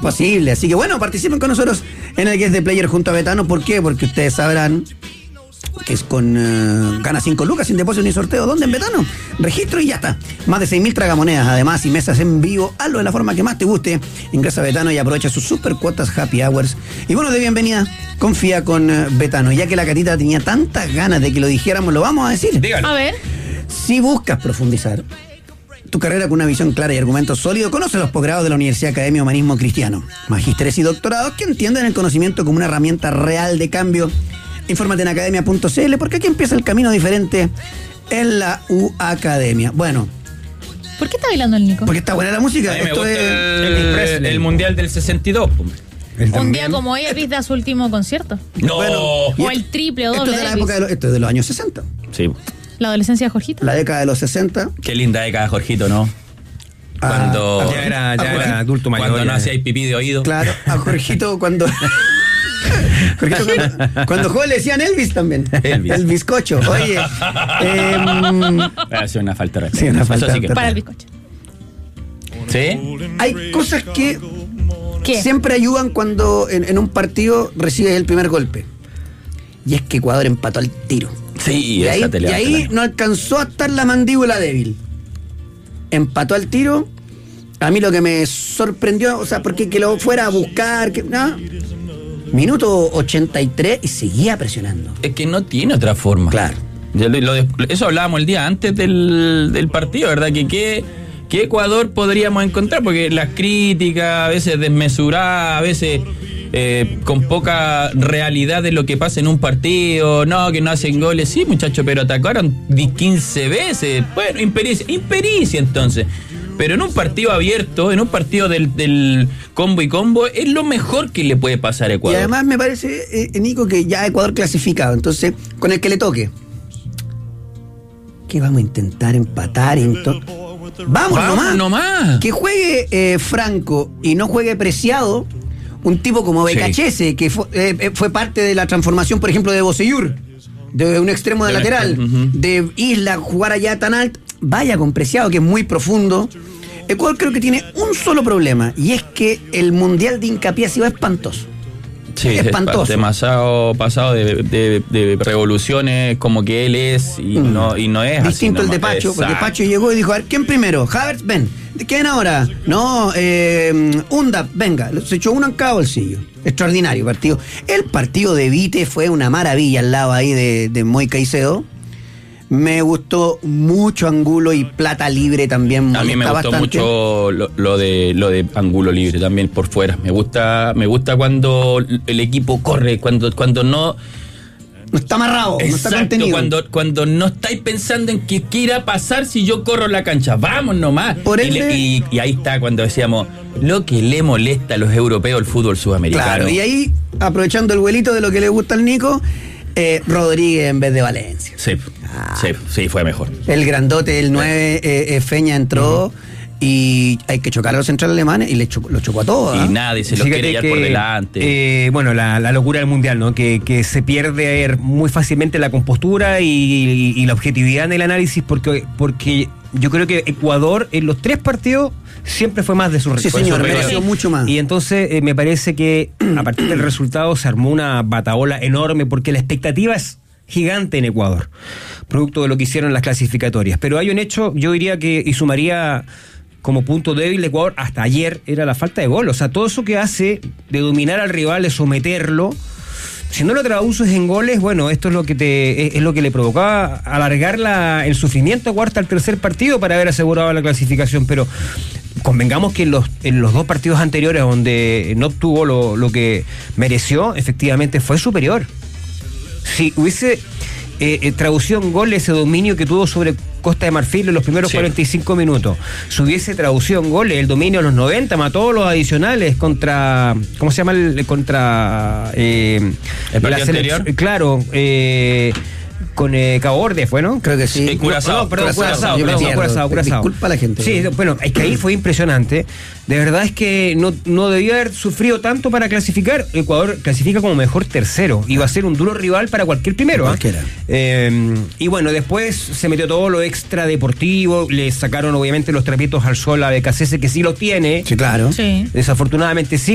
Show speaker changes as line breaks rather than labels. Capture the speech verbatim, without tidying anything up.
posible. Así que bueno, participen con nosotros en el Guest the Player junto a Betano. ¿Por qué? Porque ustedes sabrán que es con uh, gana cinco lucas sin depósito ni sorteo. ¿Dónde? En Betano. Registro y ya está. Más de seis mil tragamonedas, además, y mesas en vivo. Hazlo de la forma que más te guste. Ingresa a Betano y aprovecha sus super cuotas Happy Hours. Y bueno, de bienvenida, confía con uh, Betano. Ya que la Catita tenía tantas ganas de que lo dijéramos, lo vamos a decir.
Dígalo.
A ver.
Si buscas profundizar tu carrera con una visión clara y argumentos sólidos, conoce los posgrados de la Universidad Academia Humanismo Cristiano. Magísteres y doctorados que entienden el conocimiento como una herramienta real de cambio. Infórmate en academia punto c l porque aquí empieza el camino diferente en la U Academia. Bueno.
¿Por qué está bailando el Nico?
Porque está buena la música.
A mí me
Esto
gusta
es
el, el, el Mundial del sesenta y dos.
Un día como hoy Elvis da su último concierto.
No.
Bueno,
O el triple o
esto
doble
es de la
de
época de
Elvis.
los, esto es de los años sesenta.
Sí.
La adolescencia de Jorgito.
La década de los sesenta.
Qué linda década, Jorgito, ¿no? Cuando,
Ah,
Ya era, ya
a-
era adulto mayor.
cuando no
ya.
hacíais pipí de oído.
Claro, a Jorgito cuando. Jorgito cuando, cuando joven le decían Elvis también.
Elvis.
El bizcocho. Oye. eh,
Ha sido una falta de respeto.
Sí, una falta
Eso sí
de
que-
Para el bizcocho.
¿Sí?
hay cosas que
¿Qué?
siempre ayudan cuando en, en un partido recibes el primer golpe. Y es que Ecuador empató al tiro.
Sí,
Y
esa
ahí,
te
y
levanta
ahí
la-
no alcanzó a estar la mandíbula débil. Empató al tiro. A mí lo que me sorprendió, o sea, porque que lo fuera a buscar, que, ¿no? Minuto ochenta y tres y seguía presionando.
Es que no tiene otra forma.
Claro.
Ya lo- lo de- eso hablábamos el día antes del, del partido, ¿verdad? Que qué, qué Ecuador podríamos encontrar, porque las críticas, a veces desmesuradas, a veces eh, con poca realidad de lo que pasa en un partido, no, que no hacen goles, sí, muchachos, pero atacaron quince veces. Bueno, impericia, impericia entonces. Pero en un partido abierto, en un partido del, del combo y combo, es lo mejor que le puede pasar a
Y
Ecuador.
además me parece, eh, Nico, que ya Ecuador clasificado. Entonces, con el que le toque. ¿Qué vamos a intentar empatar? Ento- Vamos,
Vamos
nomás.
nomás.
Que juegue eh, Franco y no juegue Preciado, un tipo como
Sí.
Becachese, que fue, eh, fue parte de la transformación, por ejemplo, de Bocellur, de un extremo de,
De un
lateral,
extremo, ujú.
de Isla, jugar allá tan alto. Vaya con Preciado, que es muy profundo. Ecuador creo que tiene un solo problema, y es que el Mundial de Hincapié ha sido espantoso.
Sí,
espantoso.
es demasiado pasado de, de- de revoluciones como que él es y
Mm.
no y no es
Distinto
así
el de
nomás.
Pacho, porque
Exacto.
Pacho llegó y dijo, a ver, ¿quién primero? Havertz, ven. ¿Quién ahora? No, eh, Unda, venga. Se echó uno en cada bolsillo. Extraordinario partido. El partido de Vite fue una maravilla al lado ahí de, de Moy Caicedo. Me gustó mucho Angulo y Plata Libre también.
A mí me
molesta
gustó
bastante.
mucho lo, lo de lo de Angulo Libre también por fuera. Me gusta me gusta cuando el equipo corre, cuando cuando no
No está amarrado, no está
Exacto,
contenido.
cuando, cuando no estáis pensando en que qué irá a pasar si yo corro la cancha. Vamos nomás.
Por
y, le-
ende-
y, y ahí está cuando decíamos lo que le molesta a los europeos el fútbol sudamericano.
Claro, y ahí, aprovechando el vuelito de lo que le gusta al Nico, eh, Rodríguez en vez de Valencia.
Sí,
Ah.
sí, sí, fue mejor.
El grandote, el nueve, eh, eh, Feña entró y hay que chocar a los centrales alemanes y le chocó, lo chocó a todos. ¿ah?
Y nadie se los
Fíjate
quiere llevar
que,
por delante.
eh, bueno, la, la locura del mundial, ¿no? Que, que se pierde muy fácilmente la compostura y, y- y la objetividad en el análisis, porque, porque yo creo que Ecuador en los tres partidos siempre fue más de su
Sí,
fue
señor,
superior.
mereció mucho más.
Y entonces eh, me parece que a partir del resultado se armó una batahola enorme, porque la expectativa es gigante en Ecuador, producto de lo que hicieron en las clasificatorias. Pero hay un hecho, yo diría que, y sumaría como punto débil de Ecuador hasta ayer, era la falta de gol. O sea, todo eso que hace de dominar al rival, de someterlo, si no lo traduces en goles, bueno, esto es lo que te es, es lo que le provocaba alargar la, el sufrimiento a Ecuador hasta el tercer partido para haber asegurado la clasificación. Pero convengamos que en los, en los dos partidos anteriores, donde no obtuvo lo, lo que mereció, efectivamente fue superior. Si hubiese eh, eh, traducido en gol ese dominio que tuvo sobre Costa de Marfil en los primeros
Sí.
cuarenta y cinco minutos, si hubiese traducido en goles el dominio a los noventa, mató los adicionales contra, ¿cómo se llama? El, contra eh,
¿El partido
selec-
anterior?
Claro, eh, con eh, Cabo Verde fue, ¿no?
Creo que sí.
Eh, Curazao.
No, no, perdón,
Curazao,
Curazao,
yo me
perdón,
pierdo.
Curazao, Curazao.
Disculpa a la gente.
Sí, bueno, es que ahí fue impresionante. De verdad es que no, no debía haber sufrido tanto para clasificar. Ecuador clasifica como mejor tercero y va a ser un duro rival para cualquier primero. ¿eh?
Cualquiera.
Eh, y bueno, después se metió todo lo extra deportivo, le sacaron obviamente los trapitos al sol a Becasese, que sí lo tiene.
Sí, claro.
Sí.
Desafortunadamente sí.